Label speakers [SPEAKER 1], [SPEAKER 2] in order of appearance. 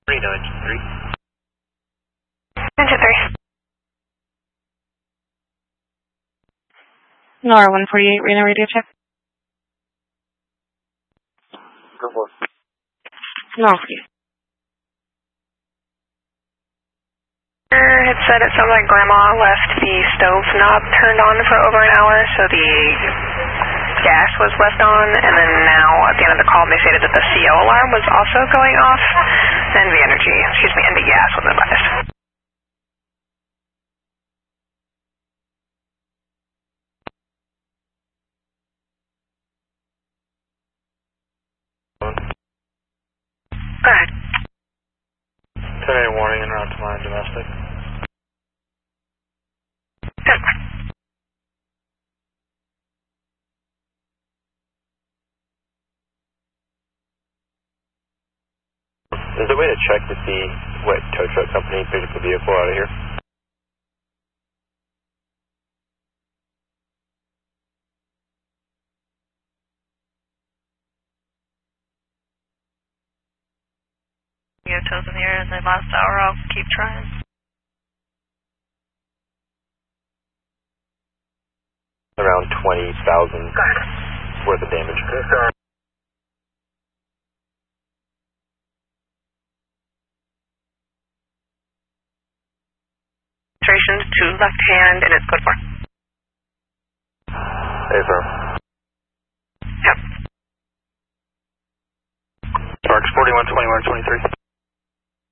[SPEAKER 1] Reno, engine 3.
[SPEAKER 2] Engine 3.
[SPEAKER 3] NOR 148, Reno radio check.
[SPEAKER 1] Go for it.
[SPEAKER 3] No.
[SPEAKER 2] It said it sounded like Grandma left the stove knob turned on for over an hour, so the gas was left on, and then now at the end of the call they stated that the CO alarm was also going off, and the gas was advised. Go ahead.
[SPEAKER 1] 10-8 warning en route to line domestic. Is there a way to check to see what tow truck company picked up the vehicle out of here?
[SPEAKER 4] You have tows in the air in the last hour, I'll keep trying.
[SPEAKER 1] Around 20,000 worth of damage.
[SPEAKER 2] To left hand, and it's good for.
[SPEAKER 1] Hey, sir.
[SPEAKER 2] Yep.
[SPEAKER 1] Sparks 41, 21, 23.